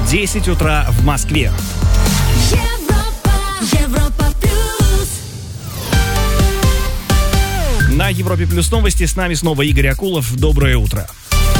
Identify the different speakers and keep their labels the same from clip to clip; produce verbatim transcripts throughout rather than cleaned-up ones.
Speaker 1: десять утра в Москве.
Speaker 2: Европа, Европа плюс.
Speaker 1: На Европе Плюс новости. С нами снова Игорь Акулов. Доброе утро.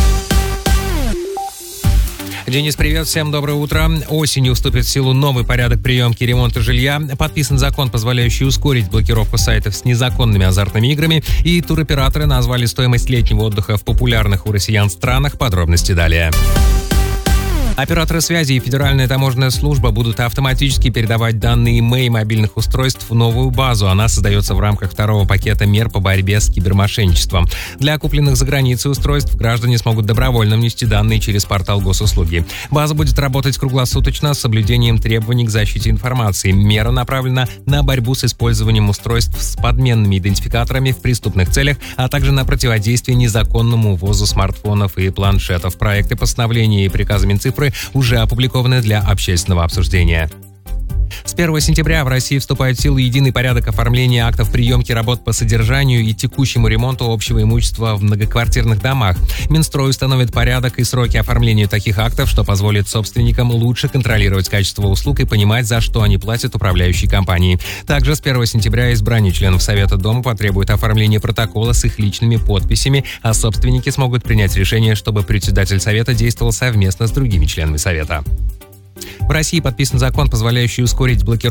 Speaker 3: Денис, привет, всем доброе утро. Осенью вступит в силу новый порядок приемки и ремонта жилья. Подписан закон, позволяющий ускорить блокировку сайтов с незаконными азартными играми. И туроператоры назвали стоимость летнего отдыха в популярных у россиян странах. Подробности далее. Операторы связи и Федеральная таможенная служба будут автоматически передавать данные имей мобильных устройств в новую базу. Она создается в рамках второго пакета мер по борьбе с кибермошенничеством. Для купленных за границей устройств граждане смогут добровольно внести данные через портал госуслуги. База будет работать круглосуточно с соблюдением требований к защите информации. Мера направлена на борьбу с использованием устройств с подменными идентификаторами в преступных целях, а также на противодействие незаконному ввозу смартфонов и планшетов. Проекты постановления и приказа Минцифры уже опубликованы для общественного обсуждения. С первого сентября в России вступает в силу единый порядок оформления актов приемки работ по содержанию и текущему ремонту общего имущества в многоквартирных домах. Минстрой установит порядок и сроки оформления таких актов, что позволит собственникам лучше контролировать качество услуг и понимать, за что они платят управляющей компании. Также с первого сентября избрание членов Совета дома потребует оформления протокола с их личными подписями, а собственники смогут принять решение, чтобы председатель Совета действовал совместно с другими членами Совета. В России подписан закон, позволяющий ускорить блокировку